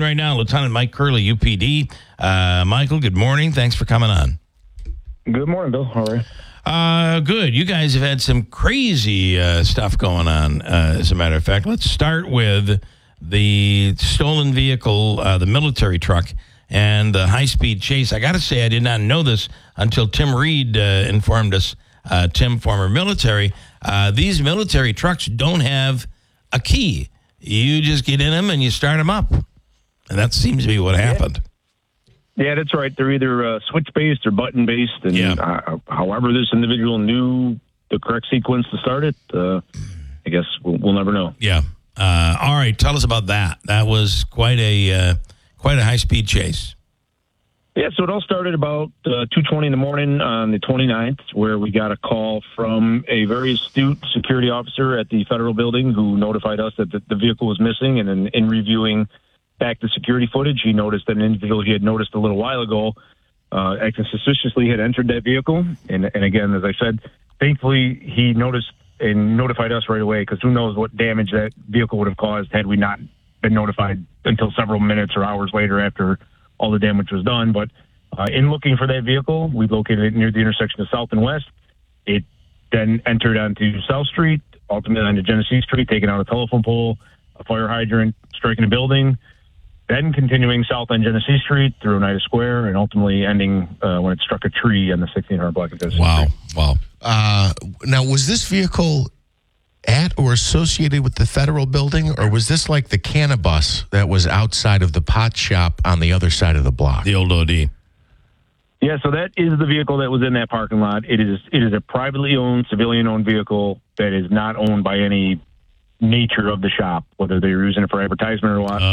line right now, Lieutenant Mike Curley, UPD. Michael, good morning. Thanks for coming on. Good morning, Bill. How are you? Good. You guys have had some crazy stuff going on, as a matter of fact. Let's start with the stolen vehicle, the military truck, and the high-speed chase. I got to say, I did not know this until Tim Reed informed us. Tim, former military. These military trucks don't have a key. You just get in them and you start them up. And that seems to be what happened. Yeah, that's right. They're either switch-based or button-based. And however this individual knew the correct sequence to start it, I guess we'll never know. Yeah. All right. Tell us about that. That was quite a high-speed chase. Yeah, so it all started about 2:20 in the morning on the 29th, where we got a call from a very astute security officer at the federal building who notified us that the vehicle was missing. And then in reviewing back the security footage, he noticed that an individual he had noticed a little while ago, acting suspiciously, had entered that vehicle. And again, as I said, thankfully he noticed and notified us right away, because who knows what damage that vehicle would have caused had we not been notified until several minutes or hours later after all the damage was done. But in looking for that vehicle, we located it near the intersection of South and West. It then entered onto South Street, ultimately onto Genesee Street, taking out a telephone pole, a fire hydrant, striking a building, then continuing south on Genesee Street through Oneida Square, and ultimately ending when it struck a tree on the 1600 block of Genesee Street. Wow. Now, was this vehicle at or associated with the federal building, or was this like the cannabis that was outside of the pot shop on the other side of the block? The old OD. Yeah, so that is the vehicle that was in that parking lot. It is a privately owned, civilian-owned vehicle that is not owned by any nature of the shop, whether they were using it for advertisement or what.